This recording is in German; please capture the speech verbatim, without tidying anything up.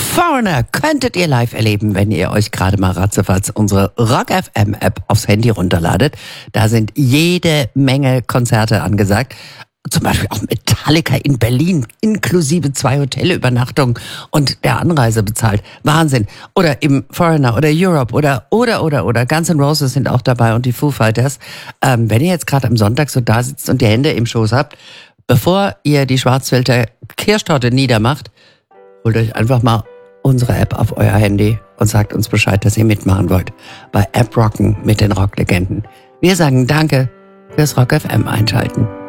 Foreigner könntet ihr live erleben, wenn ihr euch gerade mal ratzefatz unsere Rock F M App aufs Handy runterladet. Da sind jede Menge Konzerte angesagt. Zum Beispiel auch Metallica in Berlin, inklusive zwei Hotelübernachtungen und der Anreise bezahlt. Wahnsinn. Oder eben Foreigner oder Europe oder, oder, oder, oder. Guns N' Roses sind auch dabei und die Foo Fighters. Ähm, wenn ihr jetzt gerade am Sonntag so da sitzt und die Hände im Schoß habt, bevor ihr die Schwarzwälder Kirschtorte niedermacht, holt euch einfach mal unsere App auf euer Handy und sagt uns Bescheid, dass ihr mitmachen wollt. Bei App Rocken mit den Rocklegenden. Wir sagen Danke fürs Rock F M einschalten.